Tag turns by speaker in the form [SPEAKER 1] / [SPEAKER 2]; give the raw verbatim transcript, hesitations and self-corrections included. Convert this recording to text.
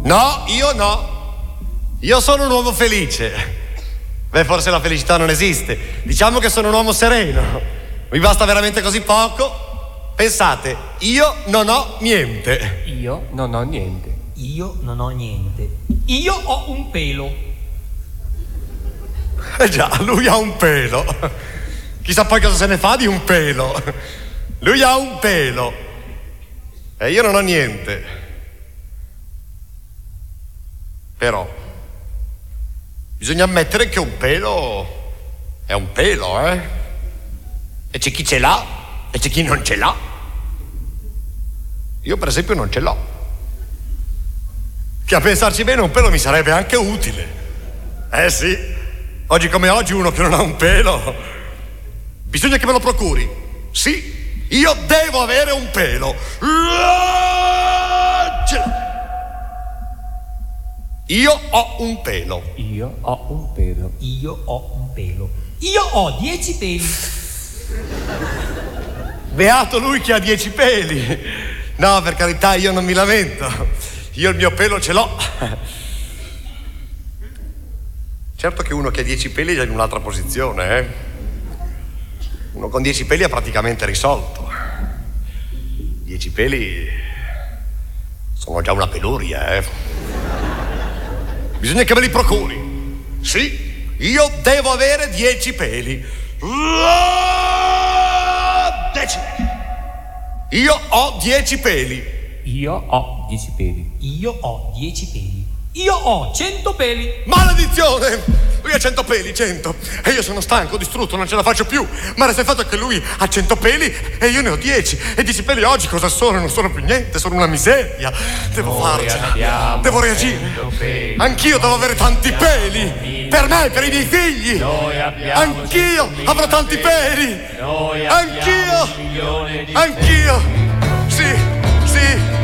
[SPEAKER 1] No, io no. Io sono un uomo felice. Beh, forse la felicità non esiste. Diciamo che sono un uomo sereno. Mi basta veramente così poco. Pensate, io non ho niente.
[SPEAKER 2] Io non ho niente.
[SPEAKER 3] Io non ho niente. Io ho un pelo.
[SPEAKER 1] Eh già, lui ha un pelo. Chissà poi cosa se ne fa di un pelo. Lui ha un pelo. E io non ho niente. Però bisogna ammettere che un pelo è un pelo, eh? E c'è chi ce l'ha e c'è chi non ce l'ha. Io per esempio non ce l'ho. Che a pensarci bene un pelo mi sarebbe anche utile. Eh sì, oggi come oggi uno che non ha un pelo bisogna che me lo procuri. Sì, io devo avere un pelo. Ce l'ho. Io ho un pelo.
[SPEAKER 2] Io ho un pelo.
[SPEAKER 3] Io ho un pelo. Io ho dieci peli.
[SPEAKER 1] Beato lui che ha dieci peli. No, per carità, io non mi lamento. Io il mio pelo ce l'ho. Certo che uno che ha dieci peli è già in un'altra posizione, eh? Uno con dieci peli è praticamente risolto. Dieci peli sono già una peluria, eh? Bisogna che me li procuri. Sì, io devo avere dieci peli. Dieci. Io ho dieci peli.
[SPEAKER 2] Io ho dieci peli.
[SPEAKER 3] Io ho dieci peli. Io ho cento peli.
[SPEAKER 1] Maledizione! Lui ha cento peli, cento. E io sono stanco, distrutto, non ce la faccio più. Ma resta il fatto che lui ha cento peli e io ne ho dieci. E dieci peli oggi cosa sono? Non sono più niente, sono una miseria. Devo farcela. Devo reagire. Anch'io devo avere tanti peli. Per me, per i miei figli. Anch'io avrò tanti peli. Anch'io. Anch'io.